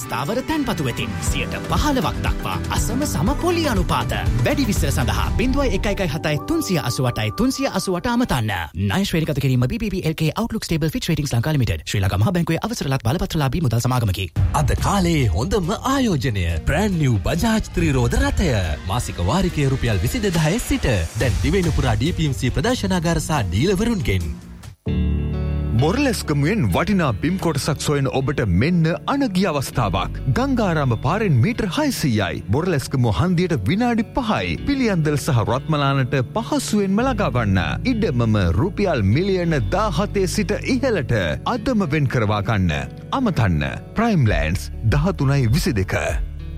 ස්ථාවර තැන්පතු වෙතින් 15% දක්වා අසම සම පොලි අනුපාත. වැඩි විස්තර සඳහා 0117 388 388 අමතන්න. ණය ශ්‍රේණිගත කිරීම BBB LK Outlook Stable Fitch Ratings Lanka Limited. ශ්‍රී ලංකා මහ බැංකුවේ අවසරලත් බලපත්‍රලාභී මුදල් සමාගමකි. අද කාලේ හොඳම ආයෝජනය brand new Bajaj ත්‍රිරෝද රථය. මාසික වාරිකය රුපියල් 22000 සිට දැන් දිවයින පුරා DPMC ප්‍රදර්ශනාගාර සහ ඩීලවරුන්ගෙන්. මොරලැස්කමුවෙන් වටිනා බිම් කොටසක් සොයන ඔබට මෙන්න අනගිය අවස්ථාවක්. ගංගාරාම පාරෙන් මීටර් 600යි. මොරලැස්කමුව හන්දියට විනාඩි 5යි. පිළියන්දල් සහ රත්මලානට පහසුවෙන්ම ළඟාවන්න. ඉඩමම රුපියල් මිලියන 17 සිට ඉහළට අදම වෙන් කරවා ගන්න. අමතන්න prime lands 13.22.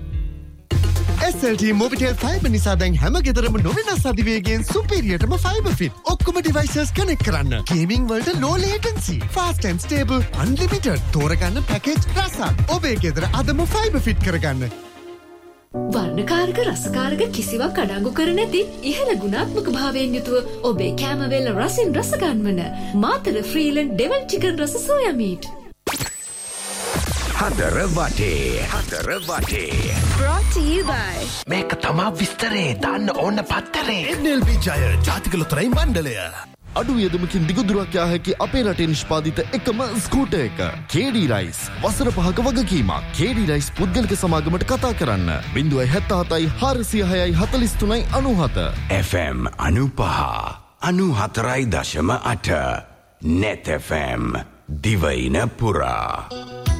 SLT Mobitel Fiber නිසා දැන් හැම ගෙදරම නොවෙනස් අධිවේගයෙන් සුපීරියර්ටම ෆයිබර් ෆිට. ඔක්කොම ඩිවයිසස් කනෙක්ට් කරන්න. ගේමින් වලට low latency, fast and stable, unlimited. තෝරගන්න පැකේජ් රසක්. ඔබේ ගෙදර අදම ෆයිබර් ෆිට කරගන්න. වර්ණකාරක රසකාරක කිසිවක් අඩංගු කර නැති ඉහළ ගුණාත්මක භාවයෙන් යුතුව ඔබේ කෑමවේල රසින් රස ගන්වන මාතර ෆ්‍රීලන්ඩ් ඩෙවල් චිකන් රස සෝයා මීට්. හතර වටේ. Brought to you by මේක තමා විස්තරේ දාන්න ඕන පත්තරේ. NLB ජය ජාතික ලොතරැයි මණ්ඩලය. අඩු වියදමකින් දිගුදුරක් යා හැකි අපේ රටේ නිෂ්පාදිත එකම ස්කූටර් එක. KD rice. වසර 5ක වගකීමක්. KD රයිස් පුද්ගලික සමාගමට කතා කරන්න. 077 406 43 97. FM 95 94.8 Net FM දිවයින පුරා.